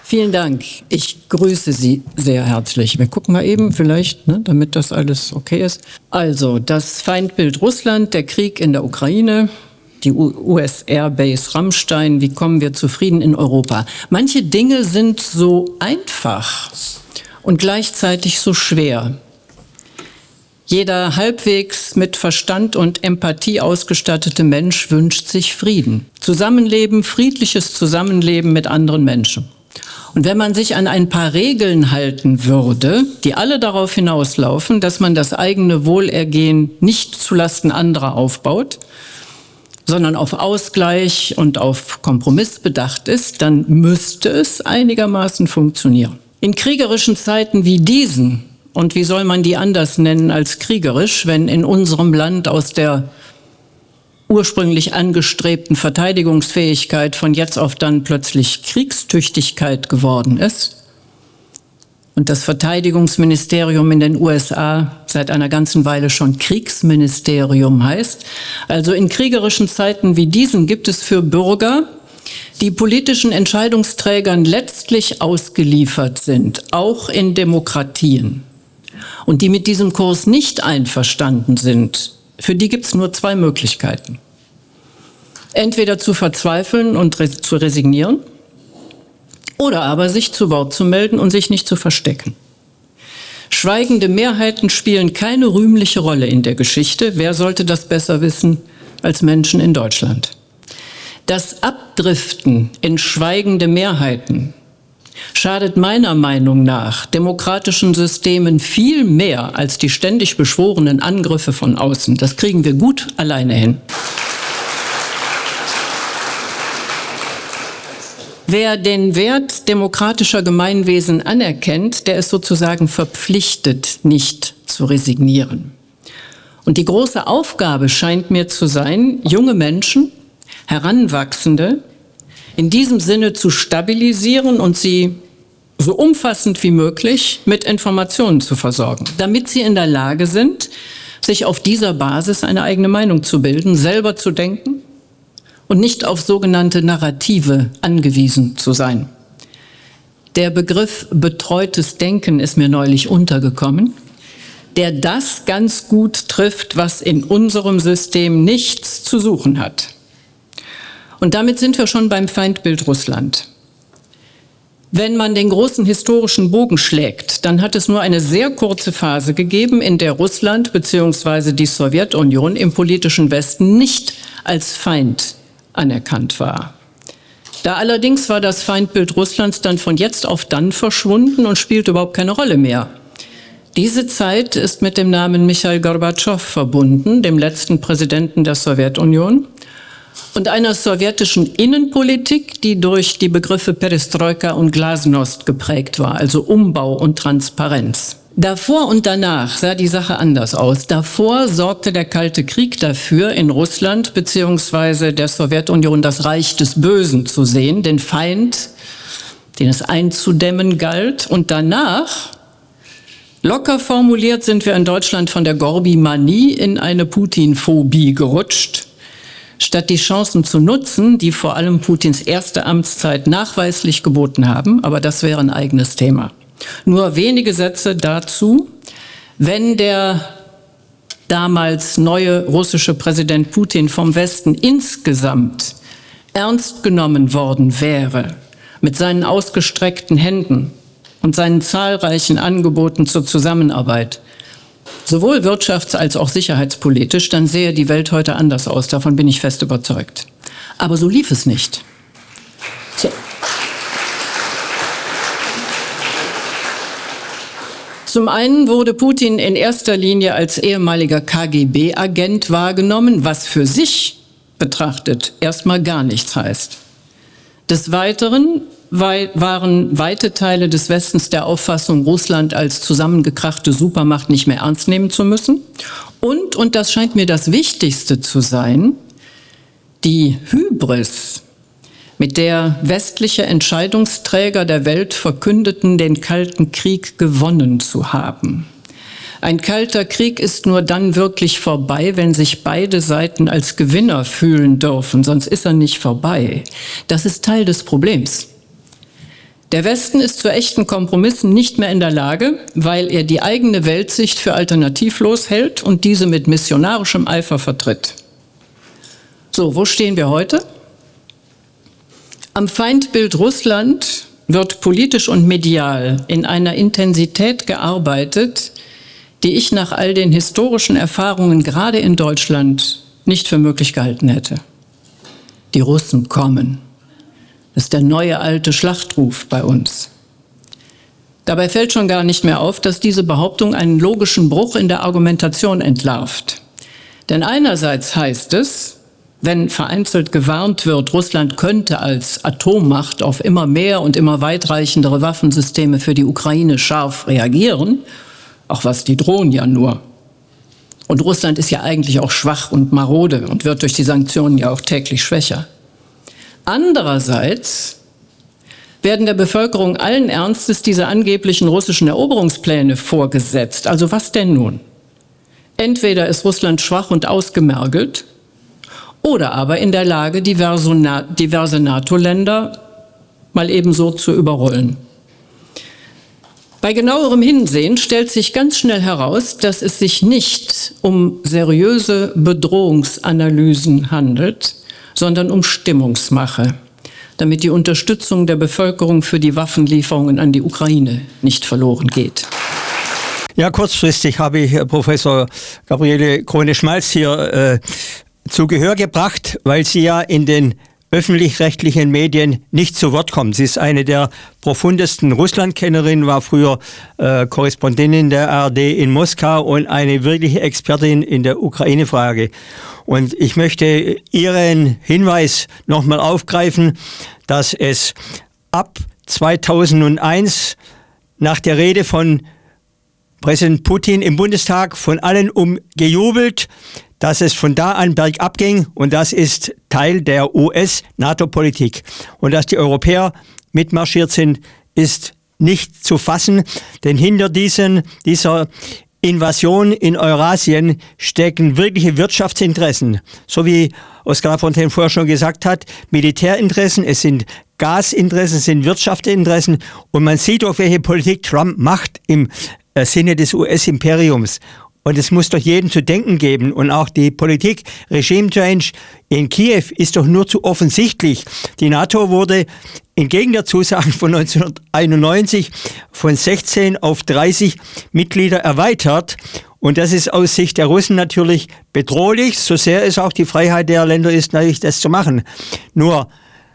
Vielen Dank. Ich grüße Sie sehr herzlich. Wir gucken mal eben vielleicht, damit das alles okay ist. Also, das Feindbild Russland, der Krieg in der Ukraine, die US-Airbase Rammstein, wie kommen wir zu Frieden in Europa? Manche Dinge sind so einfach und gleichzeitig so schwer. Jeder halbwegs mit Verstand und Empathie ausgestattete Mensch wünscht sich Frieden. Zusammenleben, friedliches Zusammenleben mit anderen Menschen. Und wenn man sich an ein paar Regeln halten würde, die alle darauf hinauslaufen, dass man das eigene Wohlergehen nicht zulasten anderer aufbaut, sondern auf Ausgleich und auf Kompromiss bedacht ist, dann müsste es einigermaßen funktionieren. In kriegerischen Zeiten wie diesen, und wie soll man die anders nennen als kriegerisch, wenn in unserem Land aus der ursprünglich angestrebten Verteidigungsfähigkeit von jetzt auf dann plötzlich Kriegstüchtigkeit geworden ist und das Verteidigungsministerium in den USA seit einer ganzen Weile schon Kriegsministerium heißt. Also in kriegerischen Zeiten wie diesen gibt es für Bürger, die politischen Entscheidungsträgern letztlich ausgeliefert sind, auch in Demokratien, und die mit diesem Kurs nicht einverstanden sind, für die gibt es nur zwei Möglichkeiten. Entweder zu verzweifeln und zu resignieren oder aber sich zu Wort zu melden und sich nicht zu verstecken. Schweigende Mehrheiten spielen keine rühmliche Rolle in der Geschichte. Wer sollte das besser wissen als Menschen in Deutschland? Das Abdriften in schweigende Mehrheiten schadet meiner Meinung nach demokratischen Systemen viel mehr als die ständig beschworenen Angriffe von außen. Das kriegen wir gut alleine hin. Wer den Wert demokratischer Gemeinwesen anerkennt, der ist sozusagen verpflichtet, nicht zu resignieren. Und die große Aufgabe scheint mir zu sein, junge Menschen, Heranwachsende, in diesem Sinne zu stabilisieren und sie so umfassend wie möglich mit Informationen zu versorgen, damit sie in der Lage sind, sich auf dieser Basis eine eigene Meinung zu bilden, selber zu denken und nicht auf sogenannte Narrative angewiesen zu sein. Der Begriff betreutes Denken ist mir neulich untergekommen, der das ganz gut trifft, was in unserem System nichts zu suchen hat. Und damit sind wir schon beim Feindbild Russland. Wenn man den großen historischen Bogen schlägt, dann hat es nur eine sehr kurze Phase gegeben, in der Russland bzw. die Sowjetunion im politischen Westen nicht als Feind anerkannt war. Da allerdings war das Feindbild Russlands dann von jetzt auf dann verschwunden und spielt überhaupt keine Rolle mehr. Diese Zeit ist mit dem Namen Michail Gorbatschow verbunden, dem letzten Präsidenten der Sowjetunion, und einer sowjetischen Innenpolitik, die durch die Begriffe Perestroika und Glasnost geprägt war, also Umbau und Transparenz. Davor und danach sah die Sache anders aus. Davor sorgte der Kalte Krieg dafür, in Russland bzw. der Sowjetunion das Reich des Bösen zu sehen, den Feind, den es einzudämmen galt. Und danach, locker formuliert, sind wir in Deutschland von der Gorbi-Manie in eine Putin-Phobie gerutscht. Statt die Chancen zu nutzen, die vor allem Putins erste Amtszeit nachweislich geboten haben, aber das wäre ein eigenes Thema. Nur wenige Sätze dazu. Wenn der damals neue russische Präsident Putin vom Westen insgesamt ernst genommen worden wäre, mit seinen ausgestreckten Händen und seinen zahlreichen Angeboten zur Zusammenarbeit, sowohl wirtschafts- als auch sicherheitspolitisch, dann sähe die Welt heute anders aus. Davon bin ich fest überzeugt. Aber so lief es nicht. So. Zum einen wurde Putin in erster Linie als ehemaliger KGB-Agent wahrgenommen, was für sich betrachtet erstmal gar nichts heißt. Des Weiteren waren weite Teile des Westens der Auffassung, Russland als zusammengekrachte Supermacht nicht mehr ernst nehmen zu müssen. Und das scheint mir das Wichtigste zu sein, die Hybris, mit der westliche Entscheidungsträger der Welt verkündeten, den Kalten Krieg gewonnen zu haben. Ein kalter Krieg ist nur dann wirklich vorbei, wenn sich beide Seiten als Gewinner fühlen dürfen, sonst ist er nicht vorbei. Das ist Teil des Problems. Der Westen ist zu echten Kompromissen nicht mehr in der Lage, weil er die eigene Weltsicht für alternativlos hält und diese mit missionarischem Eifer vertritt. So, wo stehen wir heute? Am Feindbild Russland wird politisch und medial in einer Intensität gearbeitet, die ich nach all den historischen Erfahrungen gerade in Deutschland nicht für möglich gehalten hätte. Die Russen kommen. Das ist der neue alte Schlachtruf bei uns. Dabei fällt schon gar nicht mehr auf, dass diese Behauptung einen logischen Bruch in der Argumentation entlarvt. Denn einerseits heißt es, wenn vereinzelt gewarnt wird, Russland könnte als Atommacht auf immer mehr und immer weitreichendere Waffensysteme für die Ukraine scharf reagieren, auch was die drohen ja nur. Und Russland ist ja eigentlich auch schwach und marode und wird durch die Sanktionen ja auch täglich schwächer. Andererseits werden der Bevölkerung allen Ernstes diese angeblichen russischen Eroberungspläne vorgesetzt. Also was denn nun? Entweder ist Russland schwach und ausgemergelt oder aber in der Lage, diverse NATO-Länder mal ebenso zu überrollen. Bei genauerem Hinsehen stellt sich ganz schnell heraus, dass es sich nicht um seriöse Bedrohungsanalysen handelt, sondern um Stimmungsmache, damit die Unterstützung der Bevölkerung für die Waffenlieferungen an die Ukraine nicht verloren geht. Ja, kurzfristig habe ich Professor Gabriele Krone-Schmalz hier zu Gehör gebracht, weil sie ja in den öffentlich-rechtlichen Medien nicht zu Wort kommt. Sie ist eine der profundesten Russlandkennerinnen, war früher Korrespondentin der ARD in Moskau und eine wirkliche Expertin in der Ukraine-Frage. Und ich möchte Ihren Hinweis nochmal aufgreifen, dass es ab 2001 nach der Rede von Präsident Putin im Bundestag von allen gejubelt, dass es von da an bergab ging, und das ist Teil der US-NATO-Politik. Und dass die Europäer mitmarschiert sind, ist nicht zu fassen, denn hinter dieser Invasion in Eurasien stecken wirkliche Wirtschaftsinteressen. So wie Oskar Lafontaine vorher schon gesagt hat, Militärinteressen, es sind Gasinteressen, es sind Wirtschaftsinteressen, und man sieht auch, welche Politik Trump macht im Sinne des US-Imperiums. Und es muss doch jedem zu denken geben. Und auch die Politik, Regime Change in Kiew ist doch nur zu offensichtlich. Die NATO wurde entgegen der Zusagen von 1991 von 16 auf 30 Mitglieder erweitert. Und das ist aus Sicht der Russen natürlich bedrohlich, so sehr es auch die Freiheit der Länder ist, natürlich das zu machen. Nur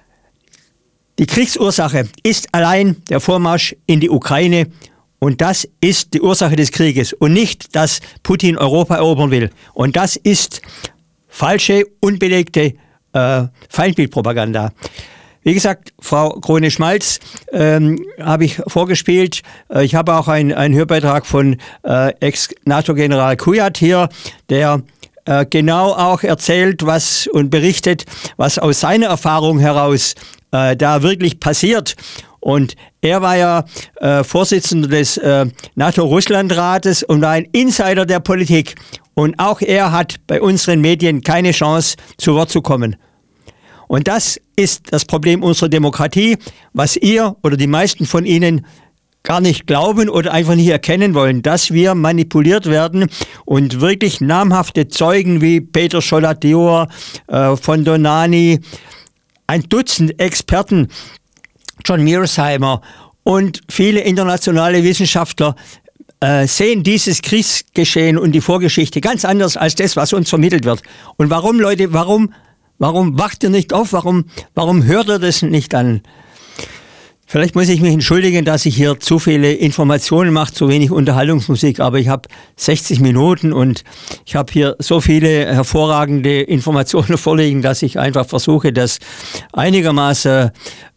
die Kriegsursache ist allein der Vormarsch in die Ukraine. Und das ist die Ursache des Krieges und nicht, dass Putin Europa erobern will. Und das ist falsche, unbelegte Feindbildpropaganda. Wie gesagt, Frau Krone-Schmalz habe ich vorgespielt. Ich habe auch einen Hörbeitrag von Ex-NATO-General Kujat hier, der genau auch erzählt und berichtet, was aus seiner Erfahrung heraus da wirklich passiert. Und er war ja Vorsitzender des NATO-Russland-Rates und war ein Insider der Politik. Und auch er hat bei unseren Medien keine Chance, zu Wort zu kommen. Und das ist das Problem unserer Demokratie, was ihr oder die meisten von Ihnen gar nicht glauben oder einfach nicht erkennen wollen, dass wir manipuliert werden und wirklich namhafte Zeugen wie Peter Scholat-Dior, von Donani, ein Dutzend Experten, John Mearsheimer und viele internationale Wissenschaftler sehen dieses Kriegsgeschehen und die Vorgeschichte ganz anders als das, was uns vermittelt wird. Und warum, Leute, warum wacht ihr nicht auf? Warum hört ihr das nicht an? Vielleicht muss ich mich entschuldigen, dass ich hier zu viele Informationen mache, zu wenig Unterhaltungsmusik, aber ich habe 60 Minuten und ich habe hier so viele hervorragende Informationen vorliegen, dass ich einfach versuche, das einigermaßen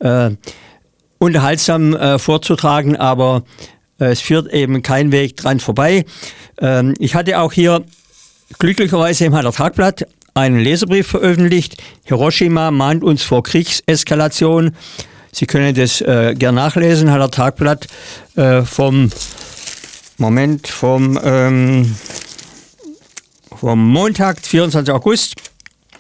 unterhaltsam vorzutragen, aber es führt eben kein Weg dran vorbei. Ich hatte auch hier glücklicherweise im Haller Tagblatt einen Leserbrief veröffentlicht. Hiroshima mahnt uns vor Kriegseskalation. Sie können das gern nachlesen, Haller Tagblatt vom Montag, 24. August.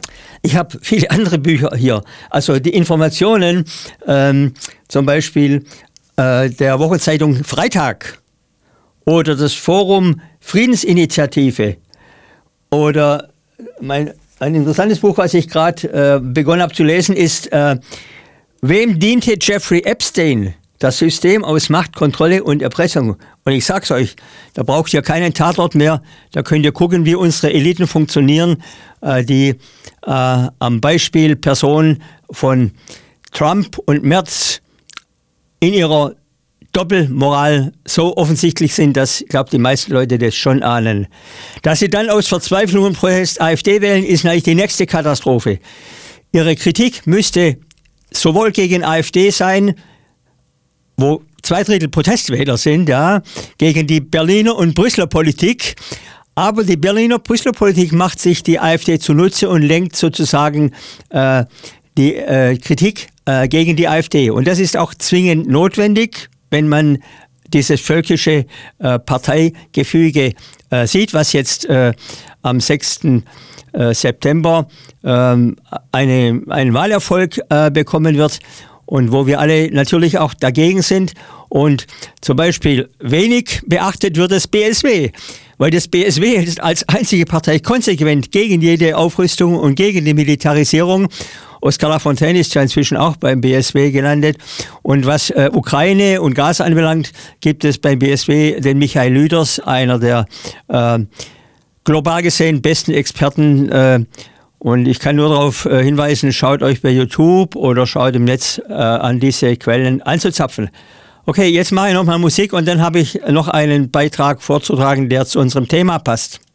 ich habe viele andere Bücher hier. Also die Informationen, zum Beispiel der Wochenzeitung Freitag oder das Forum Friedensinitiative oder ein interessantes Buch, was ich gerade begonnen habe zu lesen, ist Wem diente Jeffrey Epstein? Das System aus Macht, Kontrolle und Erpressung. Und ich sag's euch, da braucht ihr keinen Tatort mehr. Da könnt ihr gucken, wie unsere Eliten funktionieren, die am Beispiel Personen von Trump und Merz in ihrer Doppelmoral so offensichtlich sind, dass, ich glaube, die meisten Leute das schon ahnen. Dass sie dann aus Verzweiflung und Protest AfD wählen, ist natürlich die nächste Katastrophe. Ihre Kritik müsste sowohl gegen AfD sein, wo 2/3 Protestwähler sind, ja, gegen die Berliner und Brüsseler Politik. Aber die Berliner Brüsseler Politik macht sich die AfD zunutze und lenkt sozusagen die Kritik gegen die AfD. Und das ist auch zwingend notwendig, wenn man dieses völkische Parteigefüge sieht, was jetzt am 6. September einen Wahlerfolg bekommen wird. Und wo wir alle natürlich auch dagegen sind. Und zum Beispiel wenig beachtet wird das BSW, weil das BSW ist als einzige Partei konsequent gegen jede Aufrüstung und gegen die Militarisierung. Oskar Lafontaine ist ja inzwischen auch beim BSW gelandet. Und was Ukraine und Gas anbelangt, gibt es beim BSW den Michael Lüders, einer der global gesehen besten Experten. Und ich kann nur darauf hinweisen, schaut euch bei YouTube oder schaut im Netz an, diese Quellen anzuzapfen. Okay, jetzt mache ich nochmal Musik und dann habe ich noch einen Beitrag vorzutragen, der zu unserem Thema passt.